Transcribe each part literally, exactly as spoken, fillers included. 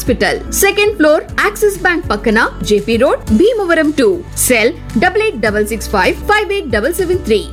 Hospital, second floor, axis bank పక్కన, JP road, Bhimavaram two. Cell double eight double six five five eight double seven three.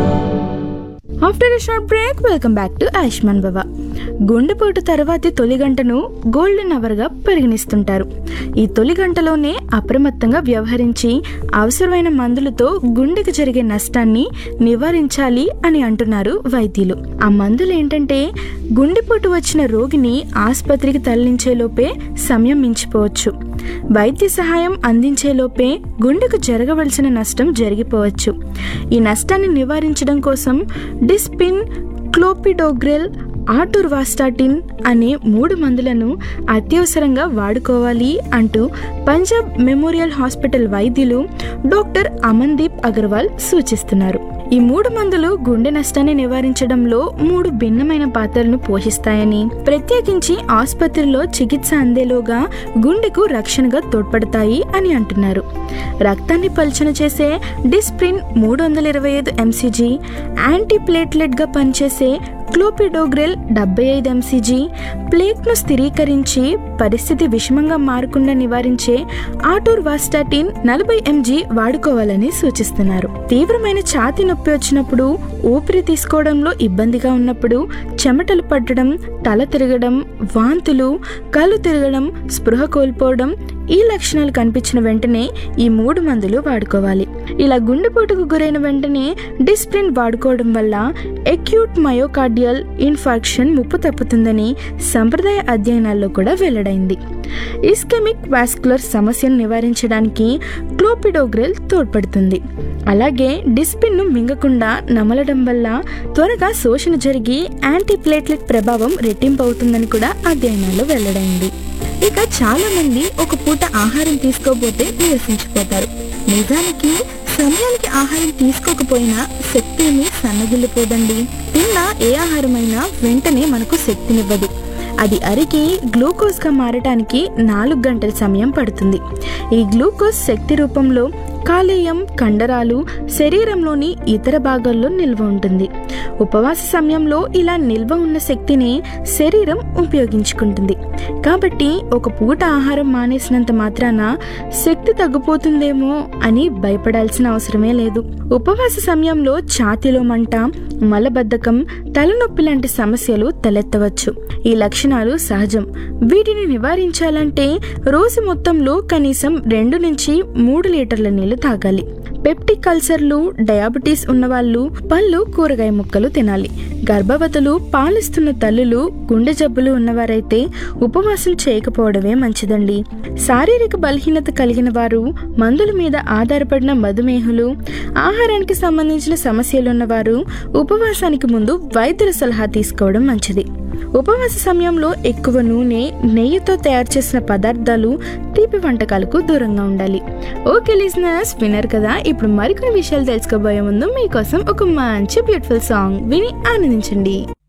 After a short break, welcome back to Ayushman భవ. గుండెపోటు తర్వాతి తొలి గంటను golden అవర్గా పరిగణిస్తుంటారు. ఈ తొలి గంటలోనే అప్రమత్తంగా వ్యవహరించి అవసరమైన మందులతో గుండెకు జరిగే నష్టాన్ని నివారించాలి అని అంటున్నారు వైద్యులు. ఆ మందులు ఏంటంటే, గుండెపోటు వచ్చిన రోగిని ఆసుపత్రికి తరలించేలోపే సమయం మించిపోవచ్చు. వైద్య సహాయం అందించేలోపే గుండెకు జరగవలసిన నష్టం జరిగిపోవచ్చు. ఈ నష్టాన్ని నివారించడం కోసం డిస్పిన్, క్లోపిడోగ్రెల్, ఆటోర్వాస్టాటిన్ అనే మూడు మందులను అత్యవసరంగా వాడుకోవాలి అంటూ పంజాబ్ మెమోరియల్ హాస్పిటల్ వైద్యులు డాక్టర్ అమన్దీప్ అగర్వాల్ సూచిస్తున్నారు. ఈ మూడు మందులు గుండె నష్టాన్ని నివారించడంలో మూడు భిన్నమైన పాత్రలను పోషిస్తాయని, ప్రత్యేకించి ఆసుపత్రిలో చికిత్స అందేలోగా గుండెకు రక్షణగా తోడ్పడతాయి అని అంటున్నారు. రక్తాన్ని పలుచన చేసే డిస్ప్రిన్ మూడు వందల ఇరవై ఐదు ఎంసీజీ, యాంటీప్లేట్లెట్ గా పనిచేసే క్లోపిడోగ్రెల్ డెబ్బై ఐదు ఎంసీజీ, ప్లేక్ను స్థిరీకరించి పరిస్థితి విషమంగా మారకుండా నివారించే ఆటోర్వాస్టాటిన్ నలభై ఎంజీ వాడుకోవాలని సూచిస్తున్నారు. తీవ్రమైన ఛాతీ నొప్పి వచ్చినప్పుడు, ఊపిరి తీసుకోవడంలో ఇబ్బందిగా ఉన్నప్పుడు, చెమటలు పట్టడం, తల తిరగడం, వాంతులు, కళ్ళు తిరగడం, స్పృహ కోల్పోవడం ఈ లక్షణాలు కనిపించిన వెంటనే ఈ మూడు మందులు వాడుకోవాలి. ఇలా గుండెపోటుకు గురైన వెంటనే డిస్ప్రిన్ వాడుకోవడం వల్ల అక్యూట్ మయోకార్డియల్ ఇన్ఫార్క్షన్ ముప్పు తప్పుతుందని సంప్రదాయ అధ్యయనాల్లో కూడా వెల్లడైంది. ఇస్కెమిక్ వాస్కులర్ సమస్యను నివారించడానికి క్లోపిడోగ్రెల్ తోడ్పడుతుంది. అలాగే డిస్పిన్ ను మింగకుండా నమలడం వల్ల త్వరగా శోషణ జరిగి యాంటీప్లేట్లెట్ ప్రభావం రెట్టింపు అవుతుందని కూడా అధ్యయనాల్లో వెల్లడైంది. ఇక చాలా మంది ఒక పూట ఆహారం తీసుకోకపోతే నిరసించిపోతారు. నిజానికి సమయానికి ఆహారం తీసుకోకపోయినా శక్తి ఏమీ సన్నగిల్లిపోదండి. తిన్న ఏ ఆహారమైనా వెంటనే మనకు శక్తినివ్వదు. అది అరిగి గ్లూకోజ్ గా మారటానికి నాలుగు గంటల సమయం పడుతుంది. ఈ గ్లూకోజ్ శక్తి రూపంలో కాలేయం, కండరాలు, శరీరంలోని ఇతర భాగాల్లో నిల్వ ఉంటుంది. ఉపవాస సమయంలో ఇలా నిల్వ ఉన్న శక్తిని శరీరం ఉపయోగించుకుంటుంది. కాబట్టి ఒక పూట ఆహారం మానేసినంత మాత్రాన శక్తి తగ్గిపోతుందేమో అని భయపడాల్సిన అవసరమే లేదు. ఉపవాస సమయంలో ఛాతీలో మంట, మలబద్ధకం, తలనొప్పి లాంటి సమస్యలు తలెత్తవచ్చు. ఈ లక్షణాలు సహజం. వీటిని నివారించాలంటే రోజు మొత్తంలో కనీసం రెండు నుంచి మూడు లీటర్ల నీళ్లు తాగాలి. పెప్టిక్ అల్సర్లు, డయాబెటీస్ ఉన్నవాళ్ళు పళ్ళు, కూరగాయ ముక్కలు తినాలి. గర్భవతులు, పాలిస్తున్న తల్లులు, గుండె జబ్బులు ఉన్నవారైతే ఉపవాసం చేయకపోవడమే మంచిదండి. శారీరక బలహీనత కలిగిన వారు, మందుల మీద ఆధారపడిన మధుమేహులు, ఆహారానికి సంబంధించిన సమస్యలున్నవారు ఉపవాసానికి ముందు వైద్యుల సలహా తీసుకోవడం మంచిది. ఉపవాస సమయంలో ఎక్కువ నూనె, నెయ్యితో తయారు చేసిన పదార్థాలు, తీపి వంటకాలకు దూరంగా ఉండాలి. ఓకే లిజనర్స్, విన్నారు కదా. ఇప్పుడు మరికొన్ని విషయాలు తెలుసుకోబోయే ముందు మీకోసం ఒక మంచి బ్యూటిఫుల్ సాంగ్ విని ఆనందించండి.